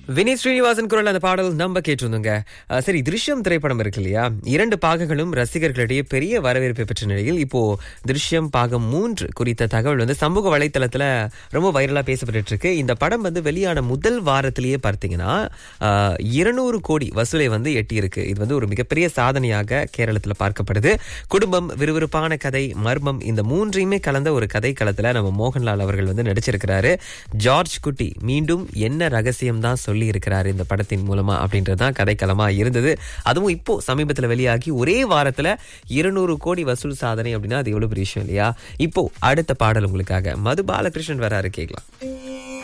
வினீத் ஸ்ரீனிவாசன் குரல் அந்த பாடல் நம்ம கேட்டிருந்தோங்க. சரி, திருஷ்யம் திரைப்படம் இருக்கு இல்லையா, 2 பாகங்களும் ரசிகர்களிடையே பெரிய வரவேற்பை பெற்ற நிலையில் இப்போ திருஷ்யம் பாகம் 3 குறித்த தகவல் வந்து சமூக வலைத்தளத்துல ரொம்ப வைரலா பேசப்பட்டு இருக்கு. இந்த படம் வந்து வெளியான முதல் வாரத்திலேயே பார்த்தீங்கன்னா 200 கோடி வசூலை வந்து எட்டியிருக்கு. இது வந்து ஒரு மிகப்பெரிய சாதனையாக கேரளத்துல பார்க்கப்படுது. குடும்பம், விறுவிறுப்பான கதை, மர்மம், இந்த மூன்றையுமே கலந்த ஒரு கதை களத்துல நம்ம மோகன்லால் அவர்கள் வந்து நடிச்சிருக்கிறாரு. ஜார்ஜ் குட்டி மீண்டும் என்ன ரகசியம் தான் சொல்லி இருக்கிறாரு இந்த படத்தின் மூலமா அப்படின்றதுதான் கதைக்களமா இருந்தது. அதுவும் இப்போ சமீபத்துல வெளியாகி ஒரே வாரத்துல 200 கோடி வசூல் சாதனை அப்படின்னா அது எவ்வளவு பெரிய விஷயம் இல்லையா? இப்போ அடுத்த பாடல் உங்களுக்காக மது பாலகிருஷ்ணன் வராரு, கேட்கலாம்.